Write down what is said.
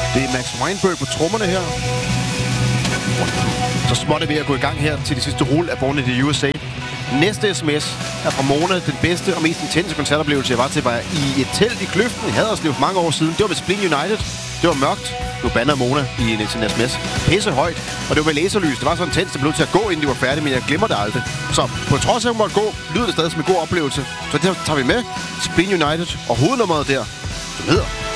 Det er Max Weinberg på trommerne her. Så småt er vi at gå i gang her til det sidste rulle af Born in the USA. Næste sms er fra Mona. Den bedste og mest intense koncertoplevelse, jeg var til, var i et telt i Kløften i Haderslev for mange år siden. Det var med Spleen United. Det var mørkt. Nu bander Mona i en sms. Pisse højt. Og det var med laserlys. Det var så intens, det blev til at gå, inden de var færdige, men jeg glemmer det aldrig. Så på trods af, at hun måtte gå, lyder det stadig som en god oplevelse. Så det tager vi med. Spleen United og hovednummeret der, som hedder